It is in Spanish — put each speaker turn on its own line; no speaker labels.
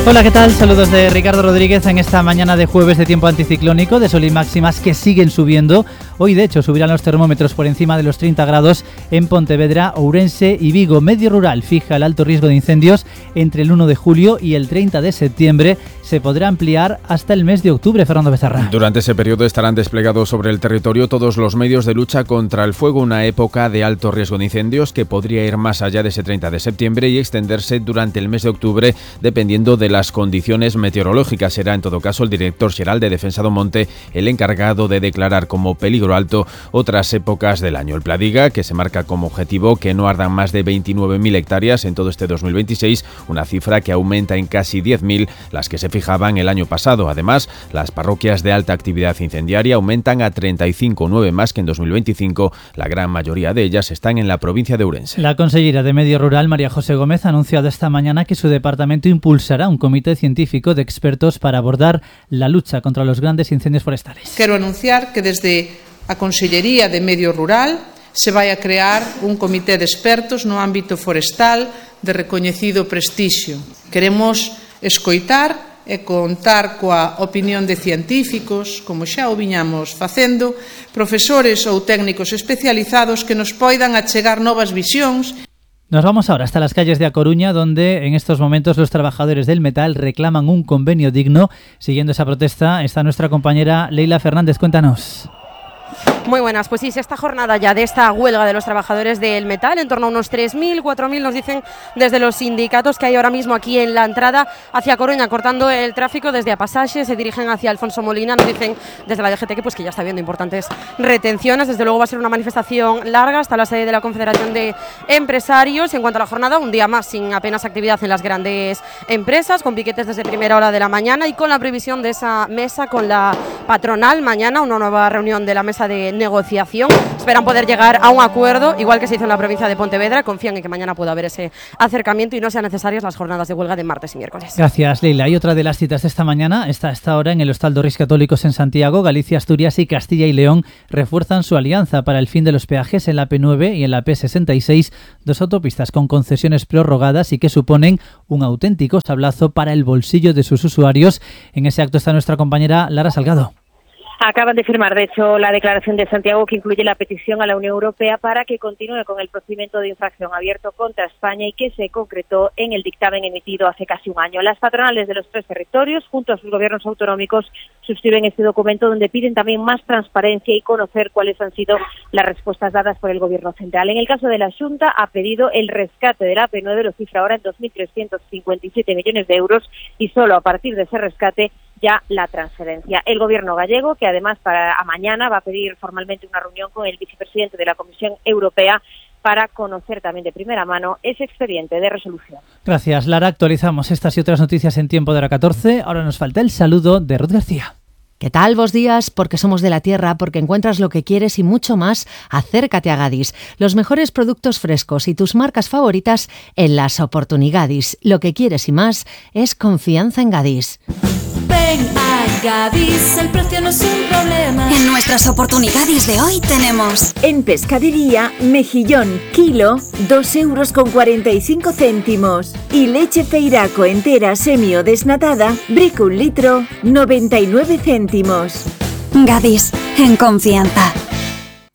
Hola, ¿qué tal? Saludos de Ricardo Rodríguez en esta mañana de jueves de tiempo anticiclónico, de sol y máximas que siguen subiendo. Hoy, de hecho, subirán los termómetros por encima de los 30 grados en Pontevedra, Ourense y Vigo. Medio Rural fija el alto riesgo de incendios entre el 1 de julio y el 30 de septiembre. Se podrá ampliar hasta el mes de octubre, Fernando Becerra.
Durante ese periodo estarán desplegados sobre el territorio todos los medios de lucha contra el fuego, una época de alto riesgo de incendios que podría ir más allá de ese 30 de septiembre y extenderse durante el mes de octubre, dependiendo de las condiciones meteorológicas. Será en todo caso el director xeral de Defensa do Monte el encargado de declarar como peligro alto otras épocas del año. El Pladiga, que se marca como objetivo que no ardan más de 29.000 hectáreas en todo este 2026, una cifra que aumenta en casi 10.000 las que se fijaban el año pasado. Además, las parroquias de alta actividad incendiaria aumentan a 35, 9 más que en 2025. La gran mayoría de ellas están en la provincia de Ourense.
La consellera de Medio Rural, María José Gómez, ha anunciado esta mañana que su departamento impulsará un comité científico de expertos para abordar la lucha contra los grandes incendios forestales.
Quero anunciar que desde a Consellería de Medio Rural se vai a crear un comité de expertos no ámbito forestal de recoñecido prestixio. Queremos escoitar e contar coa opinión de científicos, como xa o viñamos facendo, profesores ou técnicos especializados que nos poidan achegar novas visións.
Nos vamos ahora hasta las calles de A Coruña, donde en estos momentos los trabajadores del metal reclaman un convenio digno. Siguiendo esa protesta está nuestra compañera Leila Fernández. Cuéntanos.
Muy buenas, pues sí, esta jornada ya de esta huelga de los trabajadores del metal, en torno a unos 3.000, 4.000 nos dicen desde los sindicatos que hay ahora mismo aquí en la entrada hacia Coruña, cortando el tráfico desde a Pasaxe, se dirigen hacia Alfonso Molina, nos dicen desde la DGT que ya está habiendo importantes retenciones. Desde luego va a ser una manifestación larga hasta la sede de la Confederación de Empresarios. En cuanto a la jornada, un día más sin apenas actividad en las grandes empresas, con piquetes desde primera hora de la mañana y con la previsión de esa mesa con la patronal mañana, una nueva reunión de la mesa de negociación. Esperan poder llegar a un acuerdo, igual que se hizo en la provincia de Pontevedra. Confían en que mañana pueda haber ese acercamiento y no sean necesarias las jornadas de huelga de martes y miércoles.
Gracias, Leila. Y otra de las citas de esta mañana está a esta hora en el Hostal Dorris Católicos en Santiago. Galicia, Asturias y Castilla y León refuerzan su alianza para el fin de los peajes en la P9 y en la P66, dos autopistas con concesiones prorrogadas y que suponen un auténtico sablazo para el bolsillo de sus usuarios. En ese acto está nuestra compañera Lara Salgado.
Acaban de firmar, de hecho, la declaración de Santiago que incluye la petición a la Unión Europea para que continúe con el procedimiento de infracción abierto contra España y que se concretó en el dictamen emitido hace casi un año. Las patronales de los tres territorios, junto a sus gobiernos autonómicos, suscriben este documento donde piden también más transparencia y conocer cuáles han sido las respuestas dadas por el Gobierno central. En el caso de la Xunta, ha pedido el rescate de la P9, lo cifra ahora en 2.357 millones de euros y solo a partir de ese rescate ya la transferencia. El Gobierno gallego, que además para mañana va a pedir formalmente una reunión con el vicepresidente de la Comisión Europea para conocer también de primera mano ese expediente de resolución.
Gracias, Lara. Actualizamos estas y otras noticias en tiempo de la 14. Ahora nos falta el saludo de Ruth García.
¿Qué tal? Bos días, porque somos de la tierra, porque encuentras lo que quieres y mucho más. Acércate a Gadis. Los mejores productos frescos y tus marcas favoritas en las Oportunigadis. Lo que quieres y más es confianza en Gadis.
Ven a Gadis, el precio no es un problema.
En nuestras Oportunigadis de hoy tenemos
en pescadería, mejillón, kilo, 2,45 €. Y leche Feiraco entera, semi o desnatada, brico 1 litro, 99 céntimos.
Gadis, en confianza.